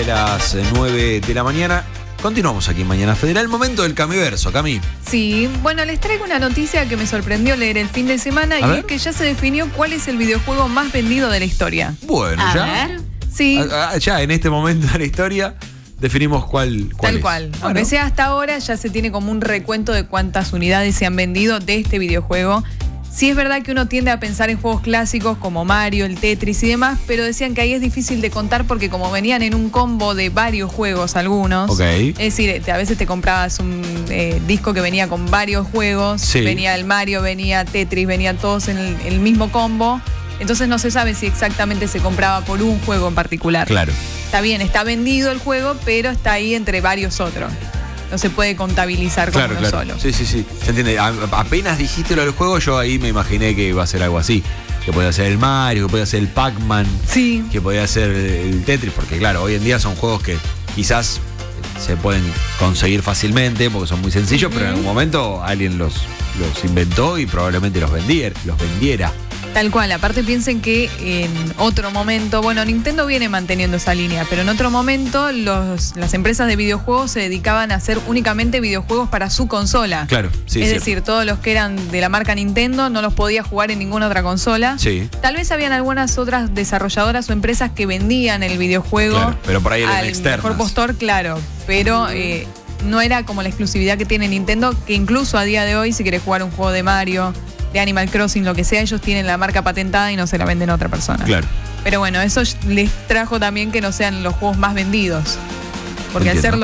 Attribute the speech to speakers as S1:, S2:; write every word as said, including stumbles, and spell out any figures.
S1: de las nueve de la mañana. Continuamos aquí en Mañana Federal, momento del Camiverso, Cami.
S2: Sí, bueno, les traigo una noticia que me sorprendió leer el fin de semana. A y ver. Es que ya se definió cuál es el videojuego más vendido de la historia.
S1: Bueno,
S2: a
S1: ya.
S2: Ver. Sí.
S1: A, a, ya en este momento de la historia definimos cuál, cuál
S2: Tal
S1: es.
S2: cual.
S1: Bueno.
S2: Aunque sea hasta ahora, ya se tiene como un recuento de cuántas unidades se han vendido de este videojuego. Sí es verdad que uno tiende a pensar en juegos clásicos como Mario, el Tetris y demás, pero decían que ahí es difícil de contar porque como venían en un combo de varios juegos algunos,
S1: okay.
S2: Es decir, a veces te comprabas un eh, disco que venía con varios juegos,
S1: sí.
S2: venía el Mario, venía Tetris, venían todos en el, el mismo combo, entonces no se sabe si exactamente se compraba por un juego en particular.
S1: Claro.
S2: Está bien, está vendido el juego, pero está ahí entre varios otros. No se puede contabilizar como
S1: claro,
S2: uno
S1: claro.
S2: solo.
S1: Sí, sí, sí. Se entiende. A, apenas dijiste lo del juego, yo ahí me imaginé que iba a ser algo así. Que podía ser el Mario, que podía ser el Pac-Man.
S2: Sí.
S1: Que podía ser el Tetris. Porque claro, hoy en día son juegos que quizás se pueden conseguir fácilmente porque son muy sencillos, uh-huh. pero en algún momento alguien los, los inventó y probablemente los vendiera, los vendiera.
S2: Tal cual, aparte piensen que en otro momento, bueno, Nintendo viene manteniendo esa línea, pero en otro momento los, las empresas de videojuegos se dedicaban a hacer únicamente videojuegos para su consola.
S1: Claro, sí.
S2: Es
S1: cierto.
S2: decir, todos los que eran de la marca Nintendo no los podía jugar en ninguna otra consola.
S1: Sí.
S2: Tal vez habían algunas otras desarrolladoras o empresas que vendían el videojuego.
S1: Claro, pero por ahí eran
S2: al
S1: externas.
S2: mejor postor, claro, pero eh, no era como la exclusividad que tiene Nintendo, que incluso a día de hoy, si querés jugar un juego de Mario, de Animal Crossing, lo que sea, ellos tienen la marca patentada y no se la venden a otra persona.
S1: Claro.
S2: Pero bueno, eso les trajo también que no sean los juegos más vendidos. Porque
S1: Entiendo.
S2: al ser